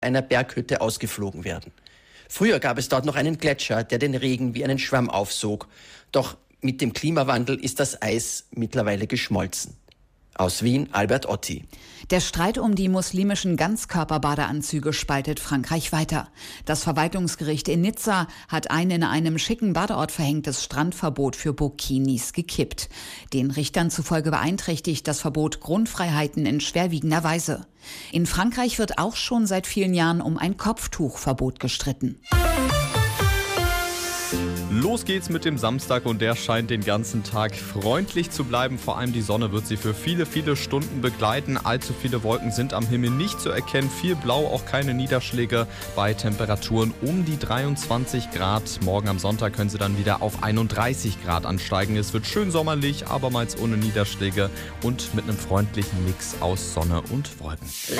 einer Berghütte ausgeflogen werden. Früher gab es dort noch einen Gletscher, der den Regen wie einen Schwamm aufsog. Doch mit dem Klimawandel ist das Eis mittlerweile geschmolzen. Aus Wien, Albert Otti. Der Streit um die muslimischen Ganzkörperbadeanzüge spaltet Frankreich weiter. Das Verwaltungsgericht in Nizza hat ein in einem schicken Badeort verhängtes Strandverbot für Burkinis gekippt. Den Richtern zufolge beeinträchtigt das Verbot Grundfreiheiten in schwerwiegender Weise. In Frankreich wird auch schon seit vielen Jahren um ein Kopftuchverbot gestritten. Los geht's mit dem Samstag und der scheint den ganzen Tag freundlich zu bleiben. Vor allem die Sonne wird Sie für viele, viele Stunden begleiten. Allzu viele Wolken sind am Himmel nicht zu erkennen. Viel Blau, auch keine Niederschläge bei Temperaturen um die 23 Grad. Morgen am Sonntag können Sie dann wieder auf 31 Grad ansteigen. Es wird schön sommerlich, abermals ohne Niederschläge und mit einem freundlichen Mix aus Sonne und Wolken.